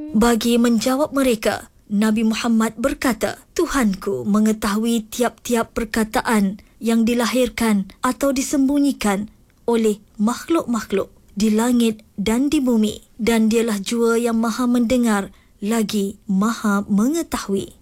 Bagi menjawab mereka, Nabi Muhammad berkata, Tuhanku mengetahui tiap-tiap perkataan yang dilahirkan atau disembunyikan oleh makhluk-makhluk di langit dan di bumi, dan dialah jua yang maha mendengar lagi maha mengetahui.